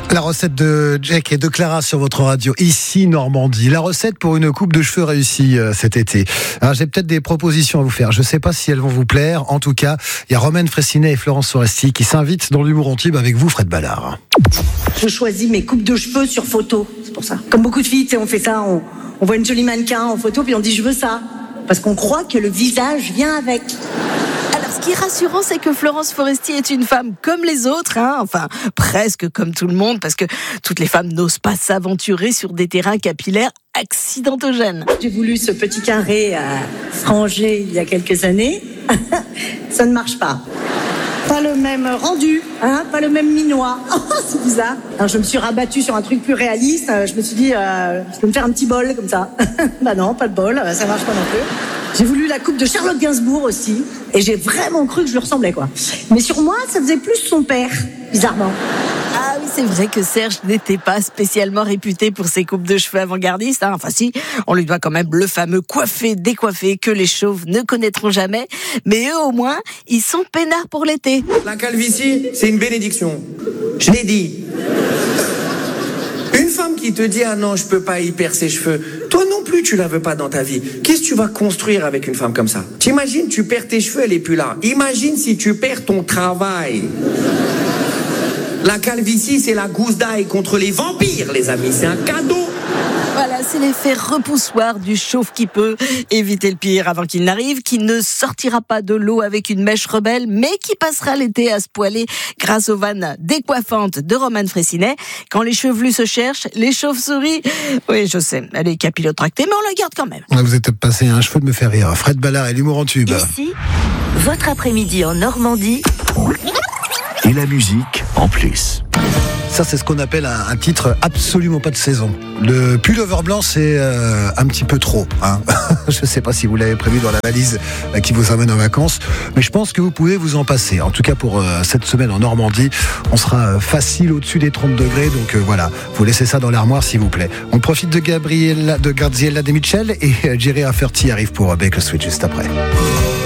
La recette de Jack et de Clara sur votre radio, ici Normandie. La recette pour une coupe de cheveux réussie cet été. Alors, j'ai peut-être des propositions à vous faire. Je ne sais pas si elles vont vous plaire. En tout cas, il y a Romaine Fressinet et Florence Foresti qui s'invitent dans l'humour Antibes avec vous, Fred Ballard. Je choisis mes coupes de cheveux sur photo. C'est pour ça. Comme beaucoup de filles, tu sais, on fait ça. On voit une jolie mannequin en photo, puis on dit je veux ça. Parce qu'on croit que le visage vient avec. Alors, ce qui est rassurant, c'est que Florence Foresti est une femme comme les autres, enfin, presque comme tout le monde, parce que toutes les femmes n'osent pas s'aventurer sur des terrains capillaires accidentogènes. J'ai voulu ce petit carré frangé il y a quelques années. Ça ne marche pas. Pas le même rendu, pas le même minois. C'est bizarre. Alors, je me suis rabattue sur un truc plus réaliste. Je me suis dit, je peux me faire un petit bol comme ça. Bah non, pas de bol, ça marche pas non plus. J'ai voulu la coupe de Charlotte Gainsbourg aussi. Et j'ai vraiment cru que je lui ressemblais, quoi. Mais sur moi, ça faisait plus son père, bizarrement. Ah oui, c'est vrai que Serge n'était pas spécialement réputé pour ses coupes de cheveux avant-gardistes. Enfin si, on lui doit quand même le fameux coiffé-décoiffé que les chauves ne connaîtront jamais. Mais eux, au moins, ils sont peinards pour l'été. La calvitie, c'est une bénédiction. Je l'ai dit. Une femme qui te dit « Ah non, je peux pas y perdre ses cheveux », toi non plus tu la veux pas dans ta vie. Qu'est-ce que tu vas construire avec une femme comme ça? T'imagines, tu perds tes cheveux, elle est plus là. Imagine si tu perds ton travail. La calvitie, c'est la gousse d'ail contre les vampires, les amis. C'est un cadeau. Voilà, c'est l'effet repoussoir du chauve qui peut éviter le pire avant qu'il n'arrive, qui ne sortira pas de l'eau avec une mèche rebelle, mais qui passera l'été à se poiler grâce aux vannes décoiffantes de Romaine Fressinet. Quand les chevelus se cherchent, les chauves-souris... Oui, je sais, elle est capillotractée, mais on la garde quand même. Vous êtes passé un cheveu de me faire rire. Fred Ballard et l'humour en tube. Ici, votre après-midi en Normandie. Et la musique en plus. Ça, c'est ce qu'on appelle un titre absolument pas de saison. Le pullover blanc, c'est un petit peu trop. Je ne sais pas si vous l'avez prévu dans la valise qui vous amène en vacances, mais je pense que vous pouvez vous en passer. En tout cas, pour cette semaine en Normandie, on sera facile au-dessus des 30 degrés. Donc voilà, vous laissez ça dans l'armoire, s'il vous plaît. On profite de Graziella De Michel et Jerry Rafferty arrive pour Baker Street juste après.